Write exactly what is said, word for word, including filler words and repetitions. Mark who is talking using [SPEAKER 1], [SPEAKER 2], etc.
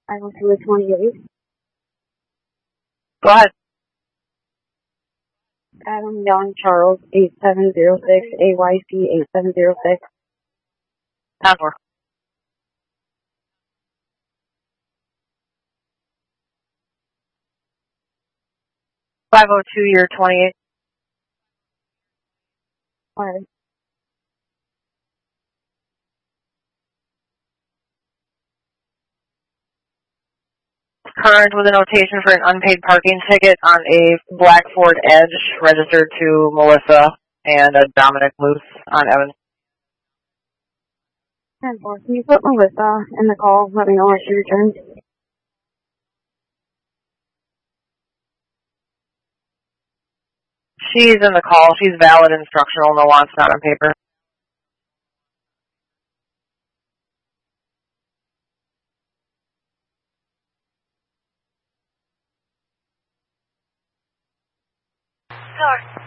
[SPEAKER 1] I went to a twenty-eight.
[SPEAKER 2] Go ahead.
[SPEAKER 1] Adam Young Charles, eight seven zero six, A Y C eight seven zero six.
[SPEAKER 2] Time for. five oh two, year twenty-eight.
[SPEAKER 1] Alright.
[SPEAKER 2] Current with a notation for an unpaid parking ticket on a black Ford Edge registered to Melissa and a Dominic Luce on Evans.
[SPEAKER 1] ten four, can you put Melissa in the call? Let me know when she returns.
[SPEAKER 2] She's in the call. She's valid instructional, no wants, not on paper.
[SPEAKER 3] Sorry.